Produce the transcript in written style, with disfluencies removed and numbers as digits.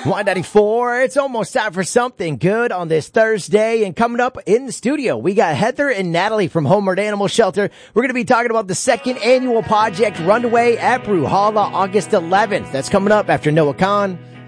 194. It's almost time for something good on this Thursday. And coming up in the studio, we got Heather and Natalie from Homeward Animal Shelter. We're going to be talking about the second annual Project Runaway at Brewhalla, August 11th. That's coming up after Noah Khan.